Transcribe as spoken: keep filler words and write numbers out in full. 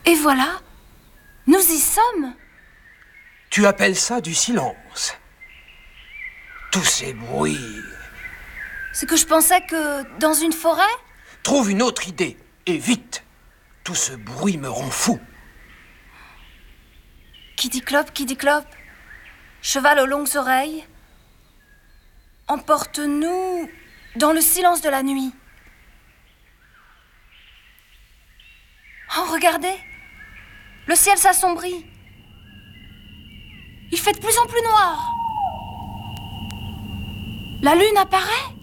Et voilà, nous y sommes. Tu appelles ça du silence? Tous ces bruits... C'est que je pensais que dans une forêt... Trouve une autre idée, et vite. Tout ce bruit me rend fou. Qui dit clope, qui dit clope. Cheval aux longues oreilles. Emporte-nous dans le silence de la nuit. Oh, regardez. Le ciel s'assombrit. Il fait de plus en plus noir. La lune apparaît.